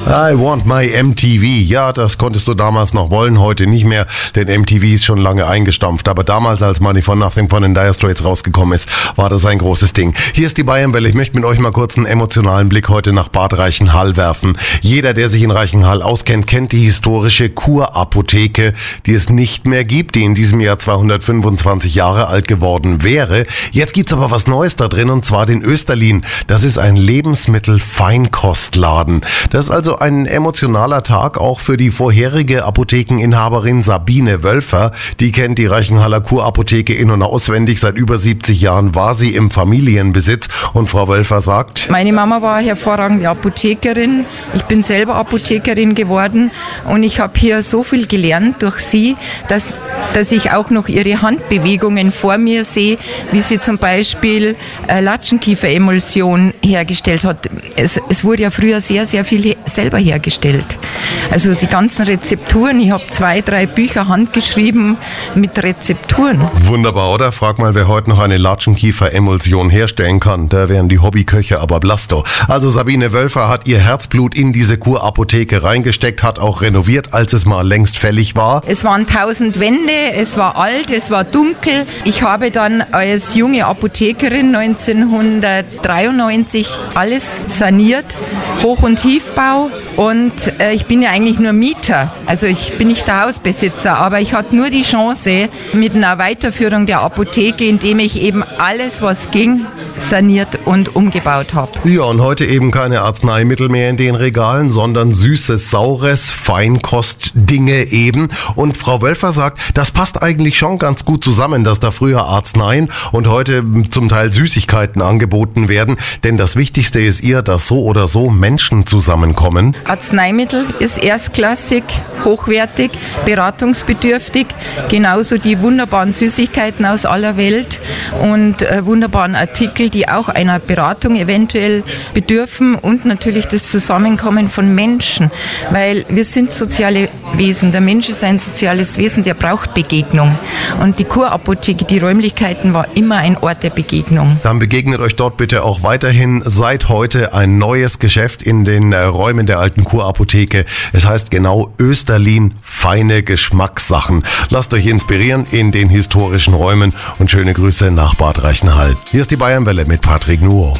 I want my MTV. Ja, das konntest du damals noch wollen, heute nicht mehr, denn MTV ist schon lange eingestampft. Aber damals, als Money for Nothing von den Dire Straits rausgekommen ist, war das ein großes Ding. Hier ist die Bayernwelle. Ich möchte mit euch mal kurz einen emotionalen Blick heute nach Bad Reichenhall werfen. Jeder, der sich in Reichenhall auskennt, kennt die historische Kurapotheke, die es nicht mehr gibt, die in diesem Jahr 225 Jahre alt geworden wäre. Jetzt gibt's aber was Neues da drin, und zwar den Österlin. Das ist ein Lebensmittel-Feinkostladen. Das ist also ein emotionaler Tag auch für die vorherige Apothekeninhaberin Sabine Wölfer. Die kennt die Reichenhaller Kurapotheke in- und auswendig. Seit über 70 Jahren war sie im Familienbesitz. Und Frau Wölfer sagt: Meine Mama war hervorragende Apothekerin. Ich bin selber Apothekerin geworden und ich habe hier so viel gelernt durch sie, dass ich auch noch ihre Handbewegungen vor mir sehe, wie sie zum Beispiel Latschenkieferemulsion hergestellt hat. Es wurde ja früher sehr, sehr viel selber hergestellt. Also die ganzen Rezepturen, ich habe 2, 3 Bücher handgeschrieben mit Rezepturen. Wunderbar, oder? Frag mal, wer heute noch eine Latschenkieferemulsion herstellen kann. Da wären die Hobbyköche aber blasto. Also Sabine Wölfer hat ihr Herzblut in diese Kurapotheke reingesteckt, hat auch renoviert, als es mal längst fällig war. Es waren 1000 Wände, es war alt, es war dunkel. Ich habe dann als junge Apothekerin 1993 alles saniert, Hoch- und Tiefbau, und ich bin ja eigentlich nur Mieter, also ich bin nicht der Hausbesitzer, aber ich hatte nur die Chance mit einer Weiterführung der Apotheke, indem ich eben alles, was ging, saniert und umgebaut habe. Ja, und heute eben keine Arzneimittel mehr in den Regalen, sondern süßes, saures, Feinkostdinge eben. Und Frau Wölfer sagt, das passt eigentlich schon ganz gut zusammen, dass da früher Arzneien und heute zum Teil Süßigkeiten angeboten werden. Denn das Wichtigste ist ihr, dass so oder so Menschen zusammenkommen. Arzneimittel ist erstklassig, hochwertig, beratungsbedürftig. Genauso die wunderbaren Süßigkeiten aus aller Welt und wunderbaren Artikel, die auch einer Beratung eventuell bedürfen, und natürlich das Zusammenkommen von Menschen, weil wir sind soziale Wesen. Der Mensch ist ein soziales Wesen, der braucht Begegnung. Und die Kurapotheke, die Räumlichkeiten, war immer ein Ort der Begegnung. Dann begegnet euch dort bitte auch weiterhin seit heute ein neues Geschäft in den Räumen der alten Kurapotheke. Es heißt genau Österlin, feine Geschmackssachen. Lasst euch inspirieren in den historischen Räumen und schöne Grüße nach Bad Reichenhall. Hier ist die Bayernwelle mit Patrick Nuo.